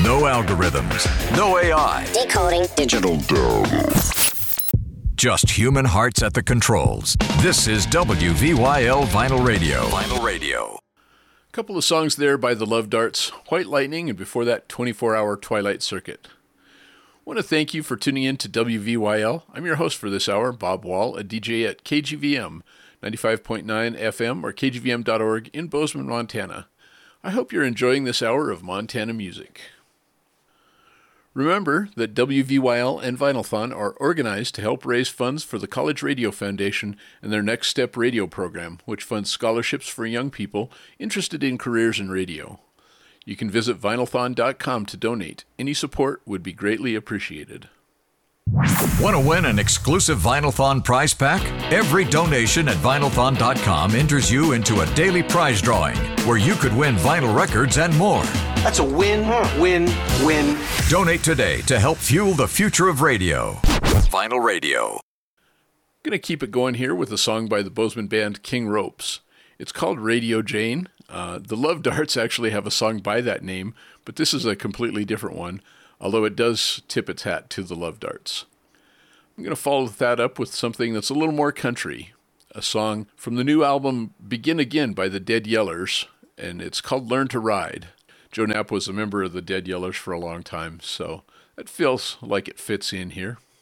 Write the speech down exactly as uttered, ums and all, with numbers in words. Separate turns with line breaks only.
No algorithms. No A I.
Decoding digital data.
Just human hearts at the controls. This is W V Y L Vinyl Radio. Vinyl Radio.
A couple of songs there by the Love Darts, White Lightning, and before that, twenty-four hour Twilight Circuit. I want to thank you for tuning in to W V Y L. I'm your host for this hour, Bob Wall, a D J at K G V M ninety-five point nine F M or K G V M dot org in Bozeman, Montana. I hope you're enjoying this hour of Montana music. Remember that W V Y L and Vinylthon are organized to help raise funds for the College Radio Foundation and their Next Step radio program, which funds scholarships for young people interested in careers in radio. You can visit vinylthon dot com to donate. Any support would be greatly appreciated.
Want to win an exclusive Vinylthon prize pack? Every donation at vinylthon dot com enters you into a daily prize drawing where you could win vinyl records and more.
That's a win, win, win.
Donate today to help fuel the future of radio. Vinyl Radio.
Going to keep it going here with a song by the Bozeman band King Ropes. It's called Radio Jane. Uh, the Love Darts actually have a song by that name, but this is a completely different one, although it does tip its hat to the Love Darts. I'm going to follow that up with something that's a little more country, a song from the new album Begin Again by the Dead Yellers, and it's called Learn to Ride. Joe Knapp was a member of the Dead Yellers for a long time, so that feels like it fits in here.